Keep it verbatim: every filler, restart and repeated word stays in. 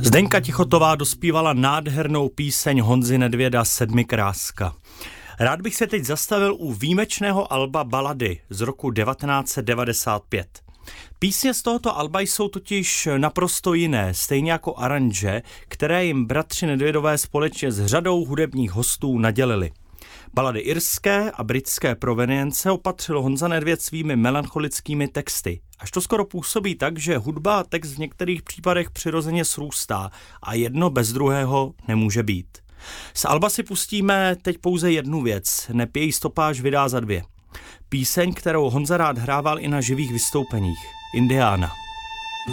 Zdenka Tichotová dospívala nádhernou píseň Honzy Nedvěda Sedmikráska. Rád bych se teď zastavil u výjimečného alba Balady z roku devatenáct set devadesát pět. Písně z tohoto alba jsou totiž naprosto jiné, stejně jako aranže, které jim bratři Nedvědové společně s řadou hudebních hostů nadělili. Balady irské a britské provenience opatřil Honza Nedvěd svými melancholickými texty. Až to skoro působí tak, že hudba a text v některých případech přirozeně srůstá a jedno bez druhého nemůže být. Z alba si pustíme teď pouze jednu věc, neb její stopáž vydá za dvě. Píseň, kterou Honza rád hrával i na živých vystoupeních. Indiána.